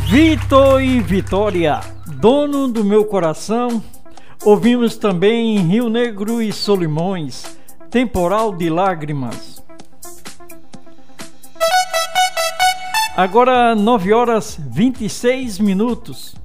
Vitor e Vitória, dono do meu coração. Ouvimos também em Rio Negro e Solimões, Temporal de Lágrimas. Agora 9h26.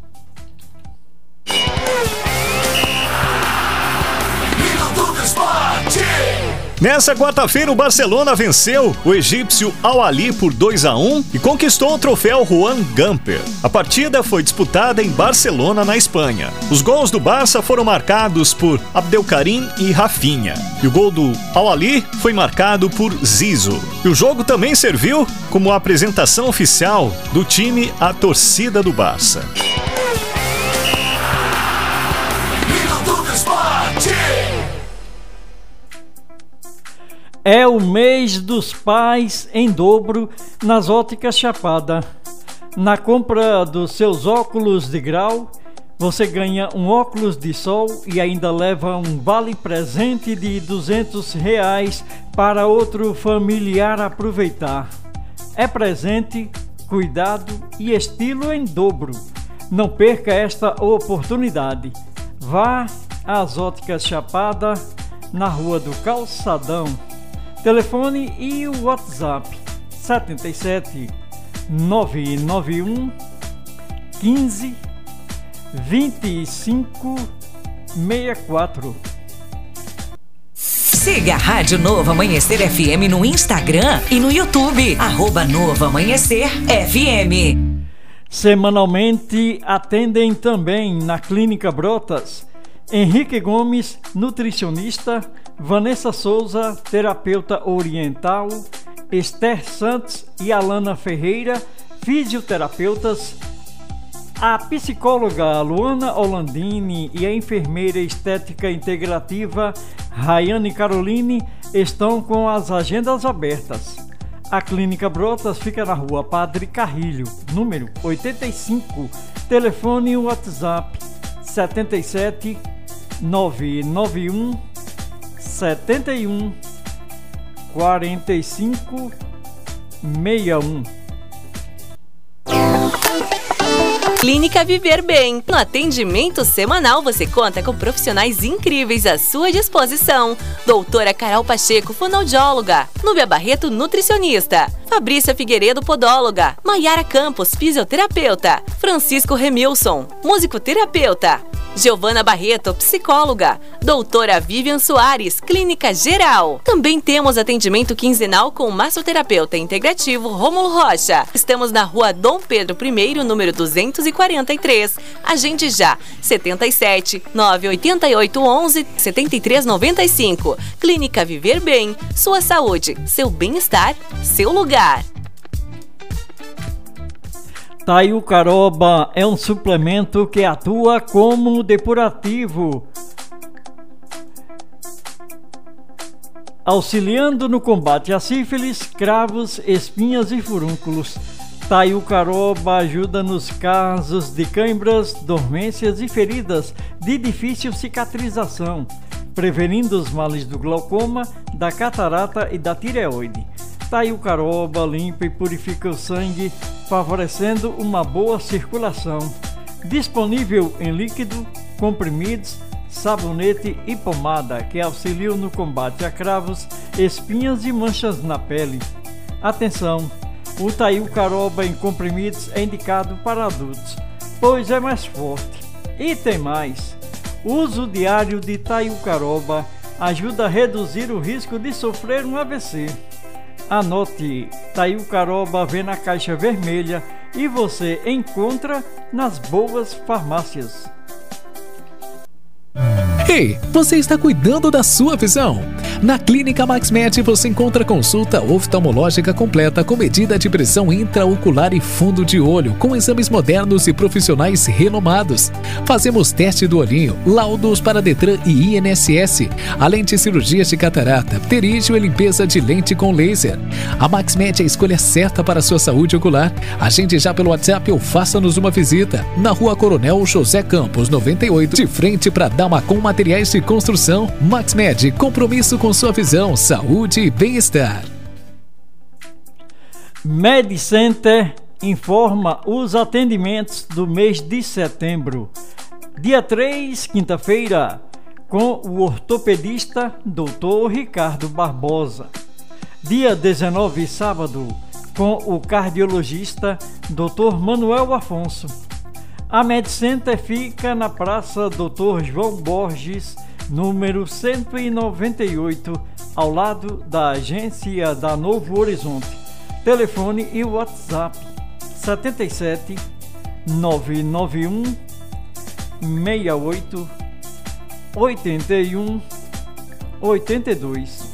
Nessa quarta-feira, o Barcelona venceu o egípcio Al-Ahly por 2-1 e conquistou o troféu Juan Gamper. A partida foi disputada em Barcelona, na Espanha. Os gols do Barça foram marcados por Abdelkarim e Rafinha. E o gol do Al-Ahly foi marcado por Zizou. E o jogo também serviu como apresentação oficial do time à torcida do Barça. É o mês dos pais em dobro nas Óticas Chapada. Na compra dos seus óculos de grau, você ganha um óculos de sol e ainda leva um vale presente de R$200 para outro familiar aproveitar. É presente, cuidado e estilo em dobro. Não perca esta oportunidade. Vá às Óticas Chapada, na Rua do Calçadão. Telefone e o WhatsApp 77 991 15 25 64. Siga a Rádio Novo Amanhecer FM no Instagram e no YouTube, @Novo Amanhecer FM. Semanalmente atendem também na Clínica Brotas Henrique Gomes, nutricionista, Vanessa Souza, terapeuta oriental, Esther Santos e Alana Ferreira, fisioterapeutas, a psicóloga Luana Olandini e a enfermeira estética integrativa Rayane Caroline estão com as agendas abertas. A Clínica Brotas fica na Rua Padre Carrilho, número 85, telefone e WhatsApp 77 991 71 45 61. Clínica Viver Bem. No atendimento semanal você conta com profissionais incríveis à sua disposição. Doutora Carol Pacheco, fonoaudióloga. Núbia Barreto, nutricionista. Fabrícia Figueiredo, podóloga. Maiara Campos, fisioterapeuta. Francisco Remilson, musicoterapeuta. Giovana Barreto, psicóloga. Doutora Vivian Soares, clínica geral. Também temos atendimento quinzenal com o massoterapeuta integrativo Rômulo Rocha. Estamos na Rua Dom Pedro I, número 243. Agende já, 77 988 11 73 95. Clínica Viver Bem, sua saúde, seu bem-estar, seu lugar. Taiu Caroba é um suplemento que atua como depurativo, auxiliando no combate a sífilis, cravos, espinhas e furúnculos. Taiu Caroba ajuda nos casos de cãibras, dormências e feridas de difícil cicatrização, prevenindo os males do glaucoma, da catarata e da tireoide. Taiu Caroba limpa e purifica o sangue, favorecendo uma boa circulação. Disponível em líquido, comprimidos, sabonete e pomada, que auxiliam no combate a cravos, espinhas e manchas na pele. Atenção! O Taiu Caroba em comprimidos é indicado para adultos, pois é mais forte. E tem mais! O uso diário de Taiu Caroba ajuda a reduzir o risco de sofrer um AVC. Anote, Taiu Caroba vem na caixa vermelha e você encontra nas boas farmácias. Ei, você está cuidando da sua visão? Na Clínica MaxMed você encontra consulta oftalmológica completa com medida de pressão intraocular e fundo de olho, com exames modernos e profissionais renomados. Fazemos teste do olhinho, laudos para Detran e INSS, além de cirurgias de catarata, pterígio e limpeza de lente com laser. A MaxMed é a escolha certa para a sua saúde ocular. Agende já pelo WhatsApp ou faça-nos uma visita. Na Rua Coronel José Campos, 98, de frente para Damacom Materiais de Construção. MaxMed, compromisso com sua visão, saúde e bem-estar. MedCenter informa os atendimentos do mês de setembro. Dia 3, quinta-feira, com o ortopedista Dr. Ricardo Barbosa. Dia 19, sábado, com o cardiologista Dr. Manuel Afonso. A MedCenter fica na Praça Dr. João Borges, número 198, ao lado da agência da Novo Horizonte. Telefone e WhatsApp 77 991 68 81 82.